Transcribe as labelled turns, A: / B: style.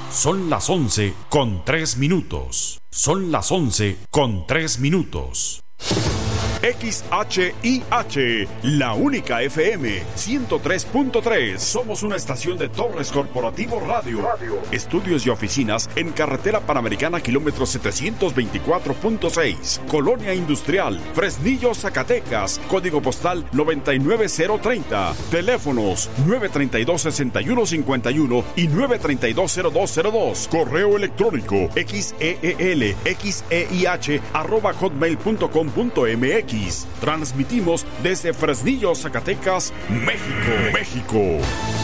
A: Son las 11:03. Son las 11:03. XHIH, la única FM 103.3. Somos una estación de Torres Corporativo Radio. Estudios y oficinas en Carretera Panamericana, kilómetro 724.6, Colonia Industrial, Fresnillo, Zacatecas. Código postal 99030. Teléfonos 932-6151 y 932-0202. Correo electrónico xeelxeih@hotmail.com.mx. Transmitimos desde Fresnillo, Zacatecas, México.